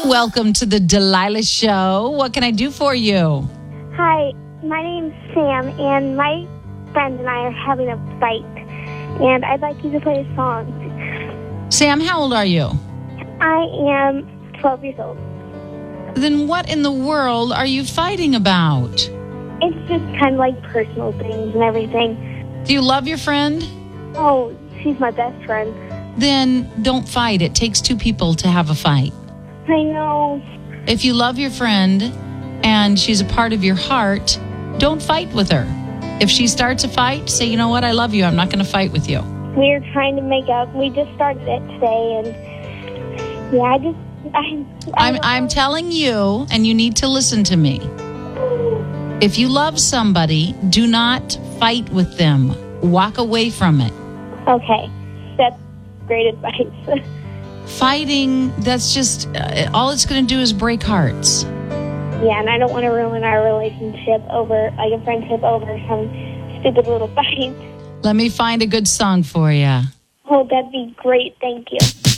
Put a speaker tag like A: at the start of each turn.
A: Welcome to the Delilah Show. What can I do for you?
B: Hi, my name's Sam, and my friend and I are having a fight, and I'd like you to play a song.
A: Sam, how old are you?
B: I am 12 years old.
A: Then what in the world are you fighting about?
B: It's just kind of like personal things and everything.
A: Do you love your friend?
B: Oh, she's my best friend.
A: Then don't fight. It takes two people to have a fight.
B: I know.
A: If you love your friend and she's a part of your heart, don't fight with her. If she starts a fight, say, you know what, I love you. I'm not going to fight with you.
B: We're trying to make up. We just started it today, and yeah,
A: I'm telling you, and you need to listen to me. If you love somebody, do not fight with them. Walk away from it.
B: Okay, that's great advice.
A: Fighting, that's just, all it's going to do is break hearts.
B: Yeah, and I don't want to ruin our relationship over, like a friendship over some stupid little fight.
A: Let me find a good song for you.
B: Oh, that'd be great. Thank you.